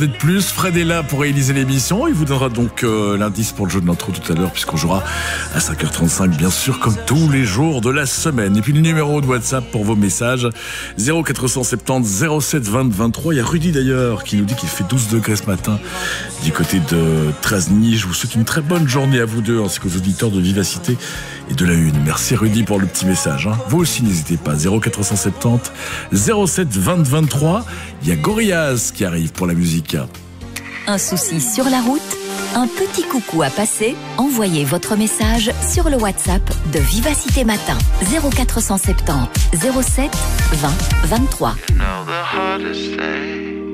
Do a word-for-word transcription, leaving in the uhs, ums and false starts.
De plus, Fred est là pour réaliser l'émission. Il vous donnera donc euh, l'indice pour le jeu de l'intro tout à l'heure, puisqu'on jouera à cinq heures trente-cinq, bien sûr, comme tous les jours de la semaine. Et puis le numéro de WhatsApp pour vos messages, zéro quatre cent soixante-dix zéro sept vingt vingt-trois. Il y a Rudy d'ailleurs qui nous dit qu'il fait douze degrés ce matin du côté de Trasny. Je vous souhaite une très bonne journée à vous deux, ainsi qu'aux auditeurs de Vivacité et de la Une. Merci Rudy pour le petit message. Hein. Vous aussi, n'hésitez pas, zéro quatre cent soixante-dix zéro sept vingt vingt-trois. Il y a Gorillaz qui arrive pour la musique. Un souci sur la route? Un petit coucou à passer? Envoyez votre message sur le WhatsApp de Vivacité Matin. zéro quatre cent soixante-dix zéro sept vingt vingt-trois. You know the hardest thing